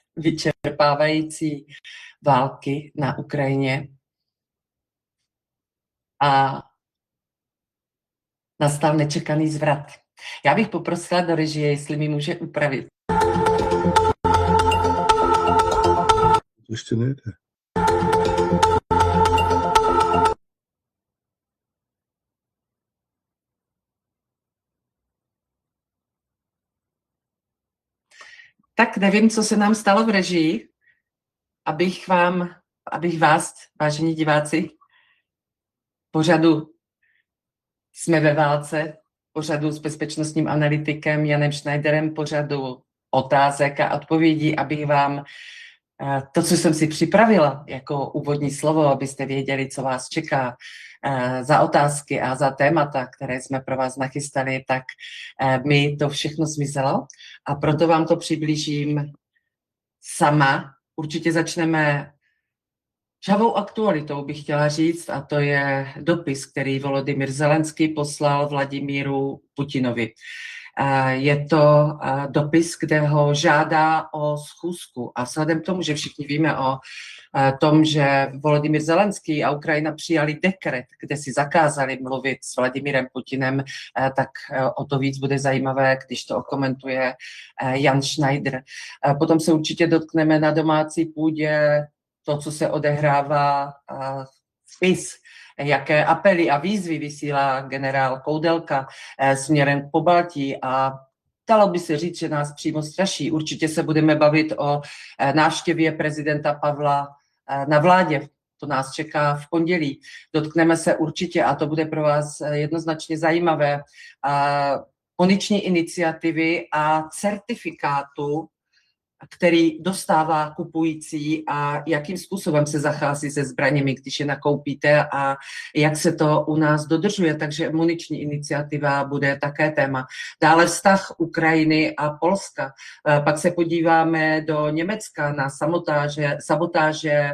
vyčerpávající války na Ukrajině a nastal nečekaný zvrat. Já bych poprosila do režie, jestli mi může upravit. Ještě nejde. Tak nevím, co se nám stalo v režii, abych vás, vážení diváci, pořadu Jsme ve válce, pořadu s bezpečnostním analytikem Janem Schneiderem, pořadu otázek a odpovědí, abych vám to, co jsem si připravila jako úvodní slovo, abyste věděli, co vás čeká za otázky a za témata, které jsme pro vás nachystali, tak mi to všechno zmizelo a proto vám to přiblížím sama. Určitě začneme žhavou aktualitou, bych chtěla říct, a to je dopis, který Volodymyr Zelenský poslal Vladimíru Putinovi. Je to dopis, kde ho žádá o schůzku. A vzhledem k tomu, že všichni víme o tom, že Volodymyr Zelenský a Ukrajina přijali dekret, kde si zakázali mluvit s Vladimírem Putinem, tak o to víc bude zajímavé, když to okomentuje Jan Schneider. Potom se určitě dotkneme na domácí půdě to, co se odehrává v PiS, jaké apely a výzvy vysílá generál Koudelka směrem k Pobaltí a dalo by se říct, že nás přímo straší. Určitě se budeme bavit o návštěvě prezidenta Pavla na vládě. To nás čeká v pondělí. Dotkneme se určitě, a to bude pro vás jednoznačně zajímavé, muniční iniciativy a certifikátu, který dostává kupující a jakým způsobem se zachází se zbraněmi, když je nakoupíte a jak se to u nás dodržuje. Takže muniční iniciativa bude také téma. Dále vztah Ukrajiny a Polska. Pak se podíváme do Německa na sabotáže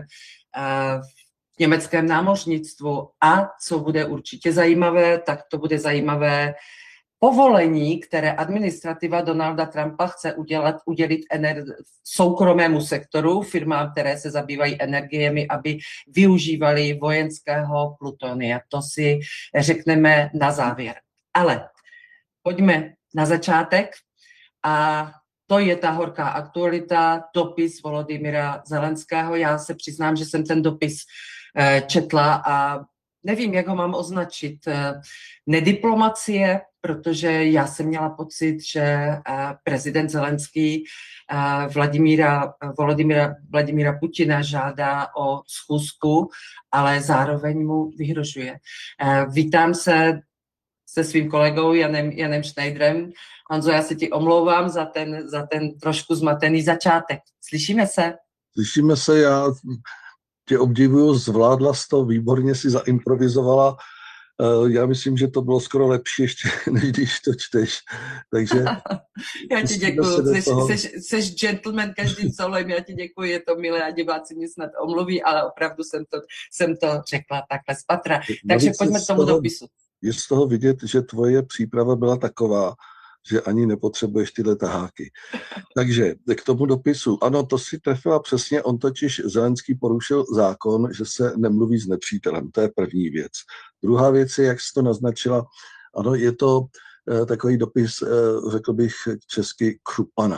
v německém námořnictvu a co bude určitě zajímavé, tak to bude zajímavé povolení, které administrativa Donalda Trumpa chce udělit soukromému sektoru, firmám, které se zabývají energiemi, aby využívali vojenského plutonia. To si řekneme na závěr. Ale pojďme na začátek a to je ta horká aktualita, dopis Volodymyra Zelenského. Já se přiznám, že jsem ten dopis četla a nevím, jak ho mám označit. Nediplomacie, protože já jsem měla pocit, že prezident Zelenský Vladimíra Putina žádá o schůzku, ale zároveň mu vyhrožuje. Vítám se se svým kolegou Janem Schneiderem. Honzo, já se ti omlouvám za ten trošku zmatený začátek. Slyšíme se? Slyšíme se, já tě obdivuju, zvládla jsi to, výborně si zaimprovizovala. Já myslím, že to bylo skoro lepší ještě, než když to čteš. Takže já ti děkuji, jsi gentleman každým solem, já ti děkuji, je to milé a diváci mě snad omluví, ale opravdu jsem to řekla takhle z patra. Takže pojďme k tomu dopisu. Je z toho vidět, že tvoje příprava byla taková, že ani nepotřebuješ tyhle taháky. Takže k tomu dopisu. Ano, to si trefila přesně, on totiž Zelenský porušil zákon, že se nemluví s nepřítelem. To je první věc. Druhá věc je, jak jsi to naznačila, ano, je to takový dopis, řekl bych česky, křupana.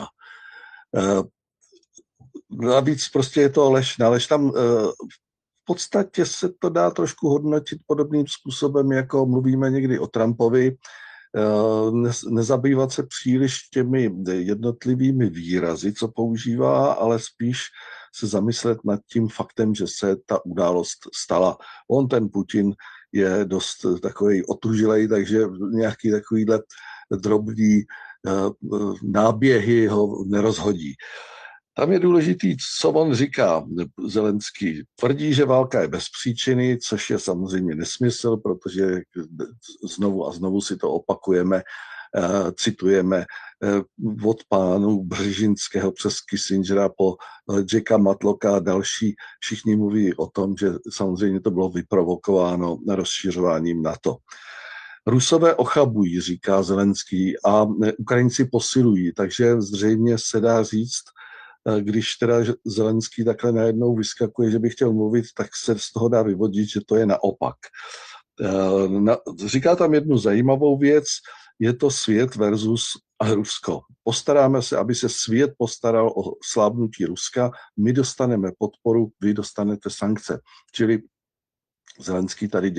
Navíc prostě je to lež. Na lež tam v podstatě se to dá trošku hodnotit podobným způsobem, jako mluvíme někdy o Trumpovi, nezabývat se příliš těmi jednotlivými výrazy, co používá, ale spíš se zamyslet nad tím faktem, že se ta událost stala. On, ten Putin, je dost takový otužilej, takže nějaký takovýhle drobný náběhy ho nerozhodí. Tam je důležitý, co on říká. Zelenský tvrdí, že válka je bez příčiny, což je samozřejmě nesmysl, protože znovu a znovu si to opakujeme, citujeme od pánů Břežinského přes Kissingera po Jacka Matlocka a další. Všichni mluví o tom, že samozřejmě to bylo vyprovokováno rozšiřováním NATO. Rusové ochabují, říká Zelenský, a Ukrajinci posilují, takže zřejmě se dá říct, když teda Zelenský takhle najednou vyskakuje, že by chtěl mluvit, tak se z toho dá vyvodit, že to je naopak. Říká tam jednu zajímavou věc, je to svět versus Rusko. Postaráme se, aby se svět postaral o slábnutí Ruska, my dostaneme podporu, vy dostanete sankce. Čili Zelenský tady